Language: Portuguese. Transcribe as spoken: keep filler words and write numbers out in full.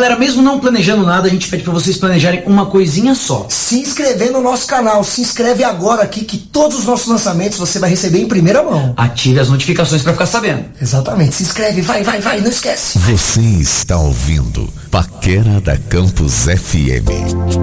Galera, mesmo não planejando nada, a gente pede pra vocês planejarem uma coisinha só. Se inscrever no nosso canal. Se inscreve agora aqui que todos os nossos lançamentos você vai receber em primeira mão. Ative as notificações pra ficar sabendo. Exatamente. Se inscreve. Vai, vai, vai. Não esquece. Você está ouvindo Paquera da Campus F M.